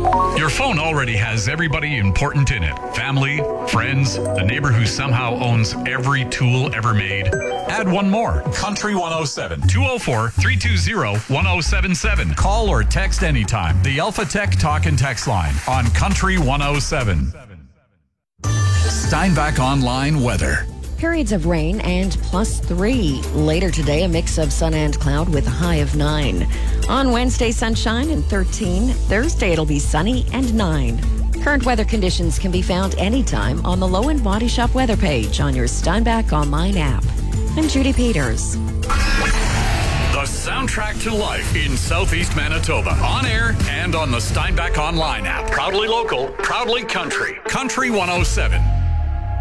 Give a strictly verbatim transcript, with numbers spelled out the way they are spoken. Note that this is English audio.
Your phone already has everybody important in it. Family, friends, the neighbor who somehow owns every tool ever made. Add one more. Country one oh seven. two oh four, three two zero, one oh seven seven. Call or text anytime. The Alpha Tech Talk and Text line on Country one oh seven. Steinbach Online weather. Periods of rain and plus three. Later today, a mix of sun and cloud with a high of nine. On Wednesday, sunshine and thirteen. Thursday, it'll be sunny and nine. Current weather conditions can be found anytime on the Low End Body Shop weather page on your Steinbach Online app. I'm Judy Peters. The soundtrack to life in Southeast Manitoba. On air and on the Steinbach Online app. Proudly local, proudly country. Country one oh seven.